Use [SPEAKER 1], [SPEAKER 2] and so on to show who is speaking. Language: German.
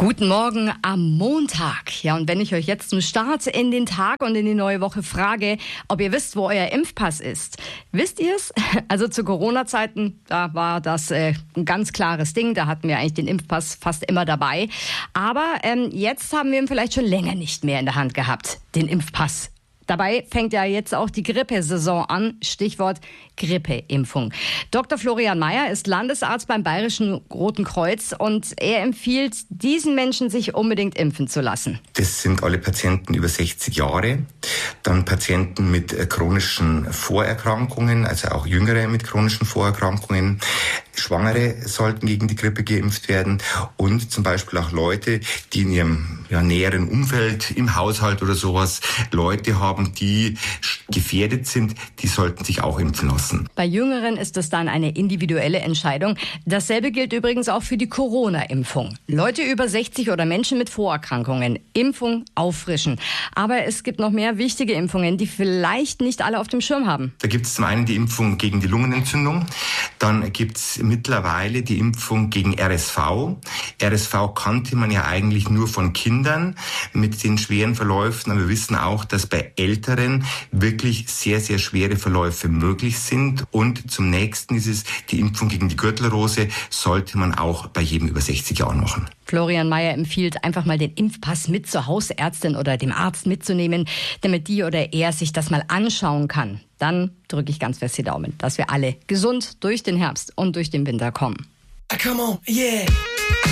[SPEAKER 1] Guten Morgen am Montag. Ja, und wenn ich euch jetzt zum Start in den Tag und in die neue Woche frage, ob ihr wisst, wo euer Impfpass ist. Wisst ihr es? Also zu Corona-Zeiten, da war das ein ganz klares Ding. Da hatten wir eigentlich den Impfpass fast immer dabei. Aber jetzt haben wir ihn vielleicht schon länger nicht mehr in der Hand gehabt, den Impfpass. Dabei fängt ja jetzt auch die Grippesaison an. Stichwort Grippeimpfung. Dr. Florian Mayer ist Landesarzt beim Bayerischen Roten Kreuz und er empfiehlt diesen Menschen, sich unbedingt impfen zu lassen.
[SPEAKER 2] Das sind alle Patienten über 60 Jahre, dann Patienten mit chronischen Vorerkrankungen, also auch Jüngere mit chronischen Vorerkrankungen. Schwangere sollten gegen die Grippe geimpft werden und zum Beispiel auch Leute, die in ihrem näheren Umfeld, im Haushalt oder sowas, Leute haben, die gefährdet sind, die sollten sich auch impfen lassen.
[SPEAKER 1] Bei Jüngeren ist es dann eine individuelle Entscheidung. Dasselbe gilt übrigens auch für die Corona-Impfung. Leute über 60 oder Menschen mit Vorerkrankungen, Impfung auffrischen. Aber es gibt noch mehr wichtige Impfungen, die vielleicht nicht alle auf dem Schirm haben.
[SPEAKER 2] Da gibt es zum einen die Impfung gegen die Lungenentzündung, dann gibt es mittlerweile die Impfung gegen RSV. RSV kannte man ja eigentlich nur von Kindern mit den schweren Verläufen, aber wir wissen auch, dass bei Älteren wirklich sehr, sehr schwere Verläufe möglich sind. Und zum nächsten ist es die Impfung gegen die Gürtelrose, sollte man auch bei jedem über 60 Jahren machen.
[SPEAKER 1] Florian Mayer empfiehlt, einfach mal den Impfpass mit zur Hausärztin oder dem Arzt mitzunehmen, damit die oder er sich das mal anschauen kann. Dann drücke ich ganz fest die Daumen, dass wir alle gesund durch den Herbst und durch den Winter kommen.
[SPEAKER 3] Come on, yeah.